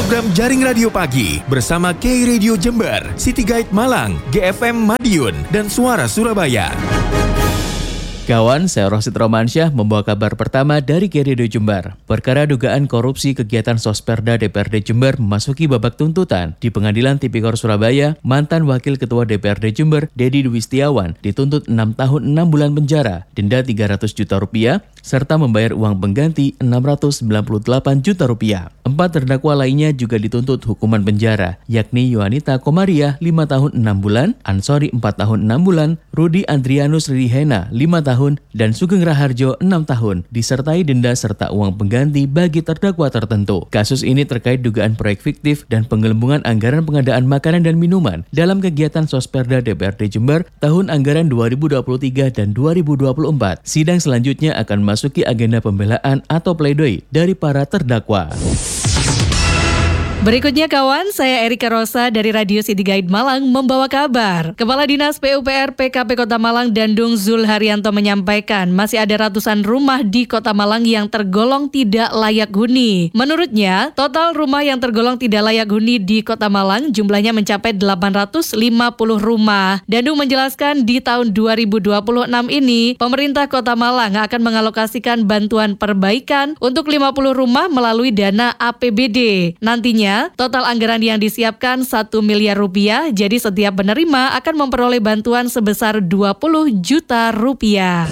program Jaring Radio Pagi bersama K Radio Jember, City Guide Malang, GFM Madiun, dan Suara Surabaya. Kawan, saya Rosid Romansyah membawa kabar pertama dari K Radio Jember. Perkara dugaan korupsi kegiatan Sosperda DPRD Jember memasuki babak tuntutan. Di Pengadilan Tipikor Surabaya, mantan Wakil Ketua DPRD Jember, Dedi Dwi Setiawan, dituntut 6 tahun 6 bulan penjara, denda 300 juta rupiah, serta membayar uang pengganti 698 juta rupiah. 4 terdakwa lainnya juga dituntut hukuman penjara, yakni Yohanita Komariah 5 tahun 6 bulan, Ansori 4 tahun 6 bulan, Rudi Andrianus Rihena 5 tahun, dan Sugeng Raharjo 6 tahun, disertai denda serta uang pengganti bagi terdakwa tertentu. Kasus ini terkait dugaan proyek fiktif dan penggelembungan anggaran pengadaan makanan dan minuman dalam kegiatan Sosperda DPRD Jember tahun anggaran 2023 dan 2024. Sidang selanjutnya akan memasuki agenda pembelaan atau pledoi dari para terdakwa. Berikutnya kawan, saya Erika Rosa dari Radio City Guide Malang membawa kabar. Kepala Dinas PUPR PKP Kota Malang Dandung Zul Haryanto menyampaikan masih ada ratusan rumah di Kota Malang yang tergolong tidak layak huni. Menurutnya, total rumah yang tergolong tidak layak huni di Kota Malang jumlahnya mencapai 850 rumah. Dandung menjelaskan di tahun 2026 ini, pemerintah Kota Malang akan mengalokasikan bantuan perbaikan untuk 50 rumah melalui dana APBD. Nantinya, total anggaran yang disiapkan 1 miliar rupiah, jadi setiap penerima akan memperoleh bantuan sebesar 20 juta rupiah.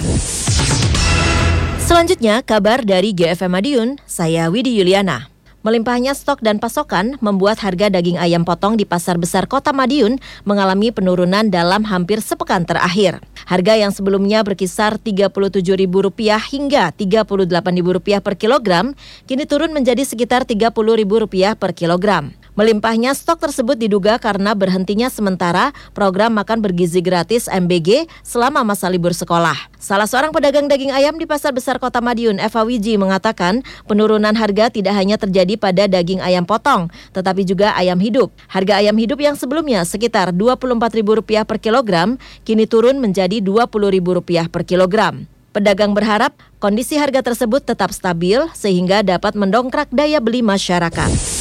Selanjutnya, kabar dari GFM Madiun, saya Widi Yuliana. Melimpahnya stok dan pasokan membuat harga daging ayam potong di Pasar Besar Kota Madiun mengalami penurunan dalam hampir sepekan terakhir. Harga yang sebelumnya berkisar Rp37.000 hingga Rp38.000 per kilogram, kini turun menjadi sekitar Rp30.000 per kilogram. Melimpahnya stok tersebut diduga karena berhentinya sementara program makan bergizi gratis MBG selama masa libur sekolah. Salah seorang pedagang daging ayam di Pasar Besar Kota Madiun, Eva Wiji, mengatakan penurunan harga tidak hanya terjadi pada daging ayam potong, tetapi juga ayam hidup. Harga ayam hidup yang sebelumnya sekitar Rp24.000 per kilogram, kini turun menjadi Rp20.000 per kilogram. Pedagang berharap kondisi harga tersebut tetap stabil sehingga dapat mendongkrak daya beli masyarakat.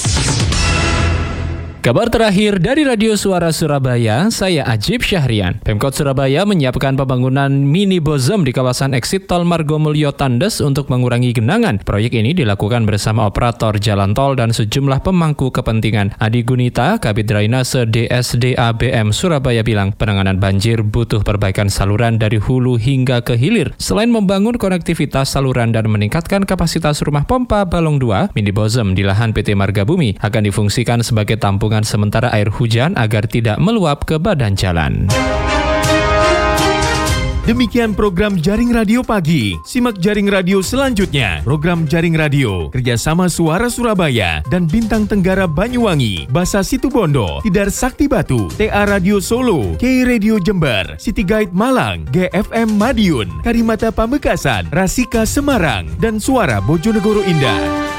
Kabar terakhir dari Radio Suara Surabaya, saya Ajib Syahrian. Pemkot Surabaya menyiapkan pembangunan mini bozem di kawasan eksit tol Margomulyo Tandes untuk mengurangi genangan. Proyek ini dilakukan bersama operator jalan tol dan sejumlah pemangku kepentingan. Adi Gunita, Kabid Drainase DSDABM Surabaya bilang, penanganan banjir butuh perbaikan saluran dari hulu hingga ke hilir. Selain membangun konektivitas saluran dan meningkatkan kapasitas rumah pompa Balong 2, mini bozem di lahan PT Marga Bumi akan difungsikan sebagai tampungan sementara air hujan agar tidak meluap ke badan jalan. Demikian program Jaring Radio Pagi. Simak Jaring Radio selanjutnya. Program Jaring Radio kerjasama Suara Surabaya dan Bintang Tenggara Banyuwangi, Basa Situbondo, Tidar Sakti Batu, TA Radio Solo, K Radio Jember, City Guide Malang, GFM Madiun, Karimata Pamekasan, Rasika Semarang, dan Suara Bojonegoro Indah.